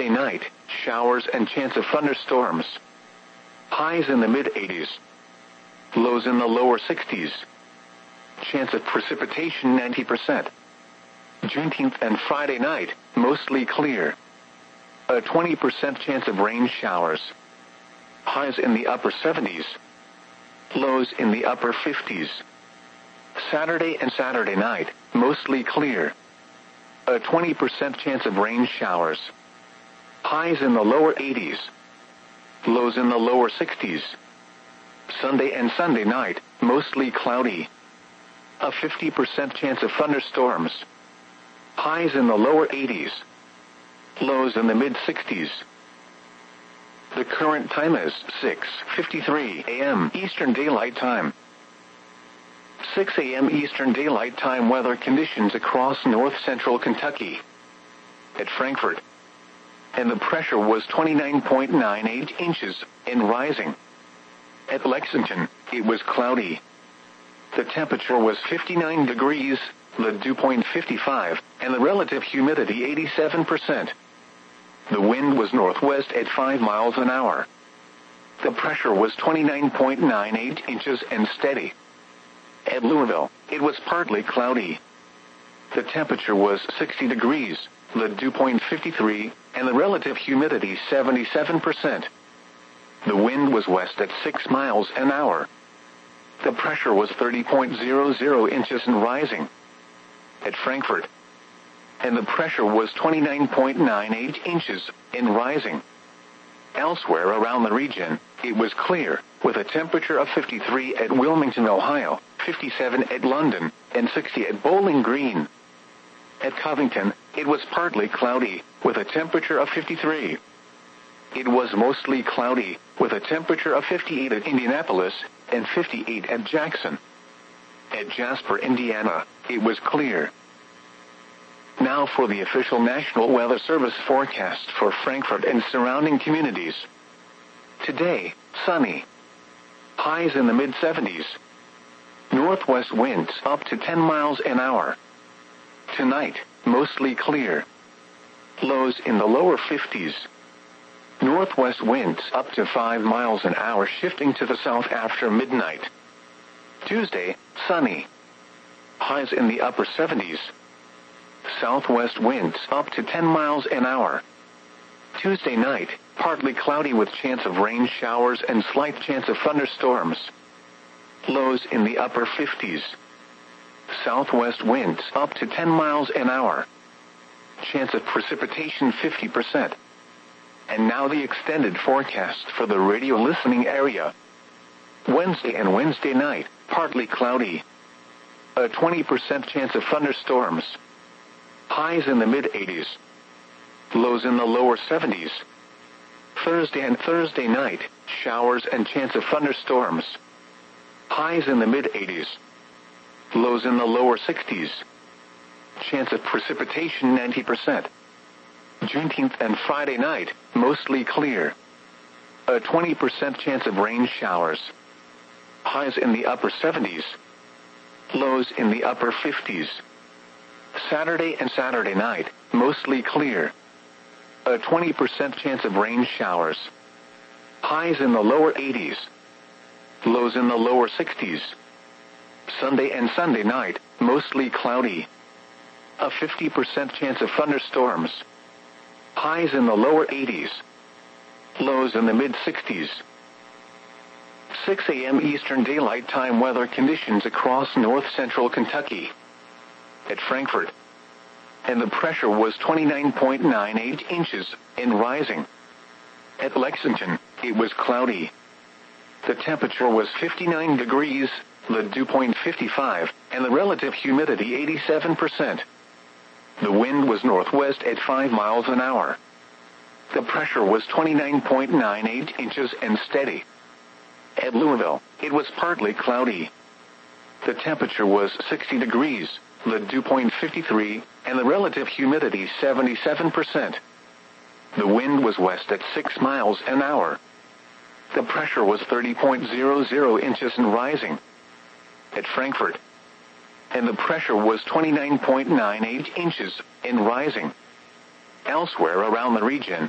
Thursday night, showers and chance of thunderstorms. Highs in the mid-80s. Lows in the lower 60s. Chance of precipitation 90%. Juneteenth and Friday night, mostly clear. A 20% chance of rain showers. Highs in the upper 70s. Lows in the upper 50s. Saturday and Saturday night, mostly clear. A 20% chance of rain showers. Highs in the lower 80s. Lows in the lower 60s. Sunday and Sunday night, mostly cloudy. A 50% chance of thunderstorms. Highs in the lower 80s. Lows in the mid-60s. The current time is 6:53 a.m. Eastern Daylight Time. 6 a.m. Eastern Daylight Time weather conditions across north-central Kentucky. At Frankfort. And the pressure was 29.98 inches and rising. At Lexington, it was cloudy. The temperature was 59 degrees, the dew point 55, and the relative humidity 87%. The wind was northwest at 5 miles an hour. The pressure was 29.98 inches and steady. At Louisville, it was partly cloudy. The temperature was 60 degrees, the dew point 53, and the relative humidity 77%. The wind was west at 6 miles an hour. The pressure was 30.00 inches and rising. At Frankfort. And the pressure was 29.98 inches and rising. Elsewhere around the region, it was clear, with a temperature of 53 at Wilmington, Ohio, 57 at London, and 60 at Bowling Green. At Covington, it was partly cloudy, with a temperature of 53. It was mostly cloudy, with a temperature of 58 at Indianapolis, and 58 at Jackson. At Jasper, Indiana, it was clear. Now for the official National Weather Service forecast for Frankfort and surrounding communities. Today, sunny. Highs in the mid-70s. Northwest winds up to 10 miles an hour. Tonight, mostly clear. Lows in the lower 50s. Northwest winds up to 5 miles an hour shifting to the south after midnight. Tuesday, sunny. Highs in the upper 70s. Southwest winds up to 10 miles an hour. Tuesday night, partly cloudy with chance of rain showers and slight chance of thunderstorms. Lows in the upper 50s. Southwest winds up to 10 miles an hour. Chance of precipitation 50%. And now the extended forecast for the radio listening area. Wednesday and Wednesday night, partly cloudy. A 20% chance of thunderstorms. Highs in the mid-80s. Lows in the lower 70s. Thursday and Thursday night, showers and chance of thunderstorms. Highs in the mid-80s. Lows in the lower 60s. Chance of precipitation 90%. Juneteenth and Friday night, mostly clear. A 20% chance of rain showers. Highs in the upper 70s. Lows in the upper 50s. Saturday and Saturday night, mostly clear. A 20% chance of rain showers. Highs in the lower 80s. Lows in the lower 60s. Sunday and Sunday night, mostly cloudy. A 50% chance of thunderstorms. Highs in the lower 80s. Lows in the mid-60s. 6 a.m. Eastern Daylight Time weather conditions across north-central Kentucky. At Frankfort. And the pressure was 29.98 inches and rising. At Lexington, it was cloudy. The temperature was 59 degrees, the dew point 55, and the relative humidity 87%. The wind was northwest at 5 miles an hour. The pressure was 29.98 inches and steady. At Louisville, it was partly cloudy. The temperature was 60 degrees, the dew point 53, and the relative humidity 77%. The wind was west at 6 miles an hour. The pressure was 30.00 inches and rising. At Frankfort. And the pressure was 29.98 inches and rising. Elsewhere around the region,